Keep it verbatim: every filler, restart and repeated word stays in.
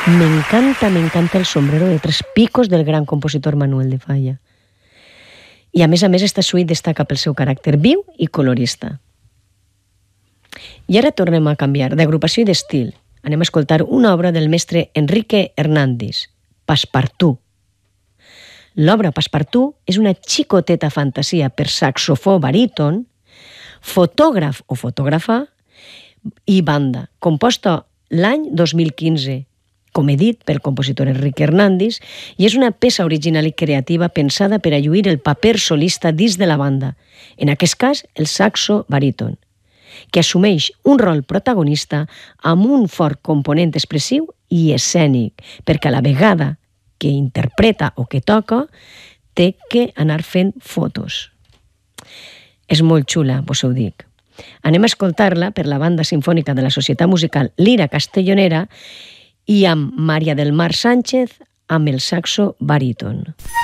Me encanta, me encanta el sombrero de tres picos del gran compositor Manuel de Falla. I a més a més esta suite destaca pel seu caràcter viu i colorista. I ara tornem a canviar d'agrupació i d'estil. Anem a escoltar una obra del mestre Enrique Hernández, Passepartout. L'obra Passepartout és una xicoteta fantasia per saxofó baríton, fotògraf o fotògrafa i banda, composta l'any dos mil quinze, com he dit, pel compositor Enrique Hernández, i és una peça original i creativa pensada per a lluir el paper solista dins de la banda, en aquest cas el saxo baríton, que assumeix un rol protagonista amb un fort component expressiu i escènic, perquè a la vegada que interpreta o que toca, té que anar fent fotos. És molt xula, vos ho dic. Anem a escoltar-la per la banda sinfònica de la Societat Musical Lira Castellonera i amb Maria del Mar Sánchez amb el saxo baríton.